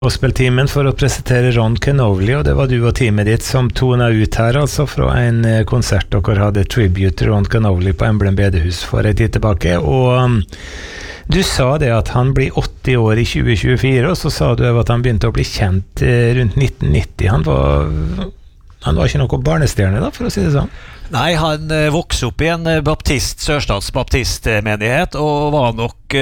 Gospeltimen for å presentere Ron Kenoly, og det var du og teamet ditt som tonet ut her, altså fra en konsert dere hadde tribute til Ron Kenoly på Emblem bedehus for en tid tilbake, og du sa det at han blir 80 år i 2024, og så sa du at han begynte å bli kjent rundt 1990. Han var ikke noe barnestjerne da, for å si det sånn. Nei, han vokste opp i en Sørstats baptistmenighet, og var nok,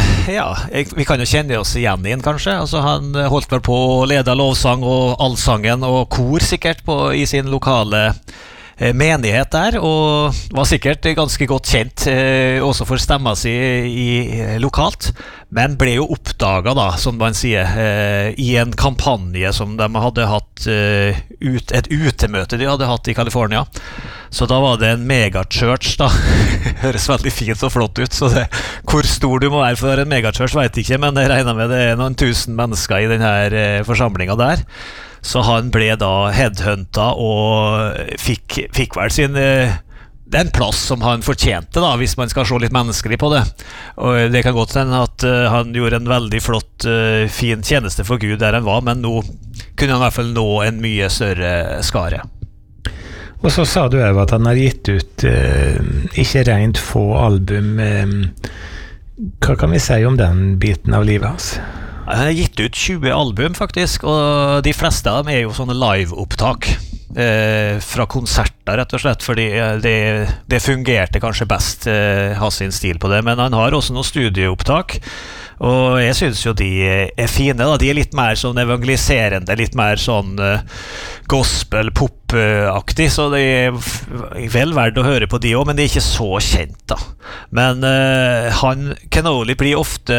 vi kan jo kjenne oss igjen i den kanskje. Altså, han holdt vel på å lede lovsang og allsangen og kor sikkert i sin lokale menighet der, og var sikkert ganske godt kjent også for stemma si lokalt, men ble jo oppdaget da, som man sier, i en kampanje som de hadde hatt, et utemøte de hadde hatt i California. Så da var det en megachurch da. Høres veldig fint og flott ut, så hvor stor du må være for en megachurch vet jeg ikke, men jeg regner med det noen tusen mennesker i denne forsamlingen der. Så han ble da headhunta og fikk vel den plass som han fortjente da, hvis man skal se litt menneskelig på det. Og det kan godt hende at han gjorde en veldig flott, fin tjeneste for Gud der han var, men nå kunne han i hvert fall nå en mye større skare. Og så sa du at han har gitt ut ikke rent få album. Hva kan vi si om den biten av livet hans? Han har gitt ut 20 album faktisk, og de fleste av dem jo sånne live-opptak fra konserter rett og slett, fordi det fungerte kanskje best ha sin stil på det, men han har også noen studieopptak, og jeg synes jo de fine da. De litt mer sånn evangeliserende, litt mer sånn gospel-pop-aktig, så det vel verdt å høre på de også, men de ikke så kjent da. Men Kenoly blir ofte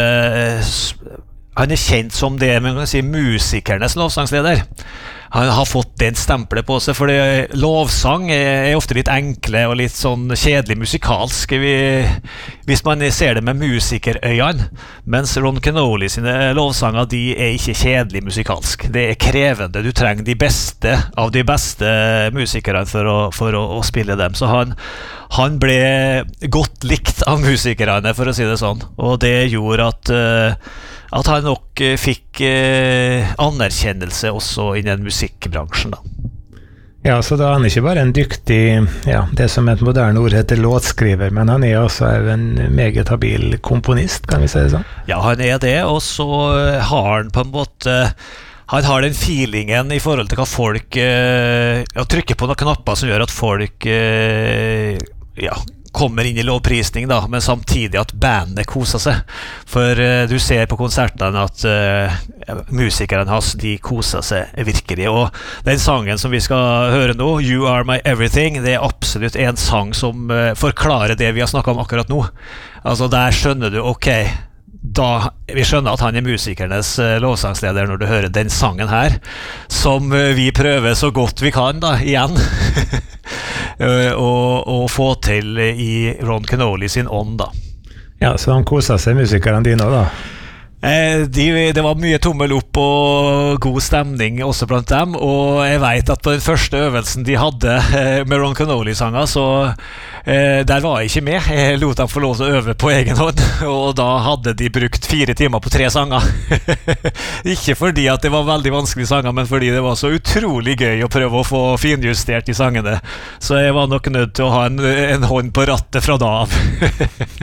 han kjent som det, man kan si, musikernes lovsangsleder. Han har fått den stempelet på seg, for lovsang ofte litt enkle og litt sånn kjedelig musikalsk, hvis man ser det med musikerøyene, mens Ron Kenoly sine lovsanger, de ikke kjedelig musikalsk. Det krevende, du trenger de beste av de beste musikerne for å spille dem, så han ble godt likt av musikerne, for å si det sånn, og det gjorde at han nok fikk anerkjennelse også i den musikkbransjen da. Ja, så da han ikke bare en dyktig, det som et moderne ord heter låtskriver, men han også en meget habil komponist, kan vi si det sånn? Ja, han det, og så har han på en måte han har den feelingen i forhold til hva folk trykker på noen knapper som gjør at folk kommer inn i lovprisning da, men samtidig at bandet koser seg. For du ser på konsertene at musikerne hans, de koser seg virkelig. Og den sangen som vi skal høre nå, You Are My Everything, det absolutt en sang som forklarer det vi har snakket om akkurat nå. Altså der skjønner du, ok, vi skjønner at han musikernes lovsangsleder når du hører den sangen her, som vi prøver så godt vi kan da, igjen. og få til i Ron Kenoly sin ånd da. Ja, så han koset seg musikerne dine også da? Det var mye tommel opp og god stemning også blant dem, og jeg vet at på den første øvelsen de hadde med Ron Kenoly-sanger, så der var jeg ikke med. Jeg lot dem få lov til å øve på egen hånd, og da hadde de brukt 4 timer på 3 sanger. Ikke fordi at det var veldig vanskelige sanger, men fordi det var så utrolig gøy å prøve å få finjustert de sangene. Så jeg var nok nødt til å ha en hånd på rattet fra da av.